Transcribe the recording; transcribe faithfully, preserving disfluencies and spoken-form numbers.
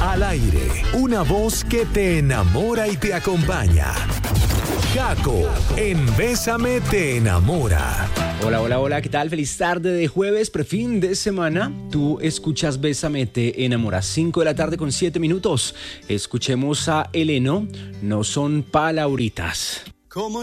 Al aire, una voz que te enamora y te acompaña. Gaco, en Bésame te enamora. Hola, hola, hola, ¿qué tal? Feliz tarde de jueves, prefin de semana. Tú escuchas Bésame te enamora, cinco de la tarde con siete minutos. Escuchemos a Eleno, no son palabritas. ¿Cómo